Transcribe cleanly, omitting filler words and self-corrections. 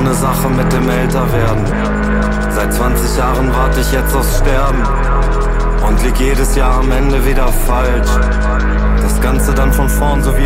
ne Sache mit dem Älterwerden. Seit 20 Jahren warte ich jetzt aufs Sterben und lieg jedes Jahr am Ende wieder falsch. Das Ganze dann von vorn, so wie